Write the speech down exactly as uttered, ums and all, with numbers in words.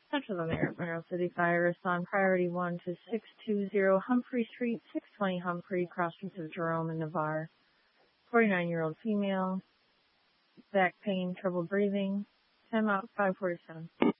Central Mineral City Fire, respond priority one to six two zero Humphrey Street, six twenty Humphrey, cross streets of Jerome and Navarre. forty-nine-year-old female, back pain, trouble breathing, time out five forty-seven.